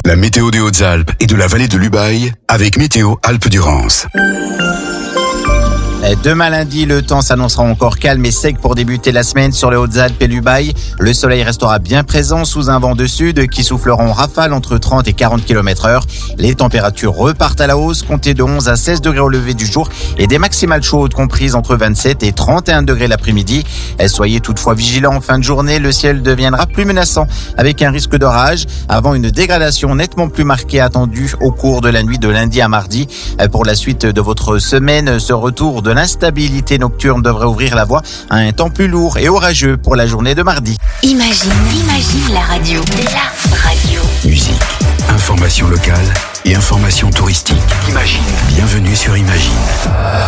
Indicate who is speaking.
Speaker 1: La météo des Hautes-Alpes et de la vallée de l'Ubaye avec Météo Alpes-Durance.
Speaker 2: Demain lundi, le temps s'annoncera encore calme et sec pour débuter la semaine sur les Hautes-Alpes et l'Ubaye. Le soleil restera bien présent sous un vent de sud qui soufflera en rafale entre 30 et 40 km/h. Les températures repartent à la hausse, comptez de 11 à 16 degrés au lever du jour et des maximales chaudes comprises entre 27 et 31 degrés l'après-midi. Soyez toutefois vigilants en fin de journée, le ciel deviendra plus menaçant avec un risque d'orage avant une dégradation nettement plus marquée attendue au cours de la nuit de lundi à mardi. Pour la suite de votre semaine, ce retour de l'instabilité nocturne devrait ouvrir la voie à un temps plus lourd et orageux pour la journée de mardi.
Speaker 3: Imagine la radio. La radio.
Speaker 1: Musique, information locale et information touristique. Imagine. Bienvenue sur Imagine.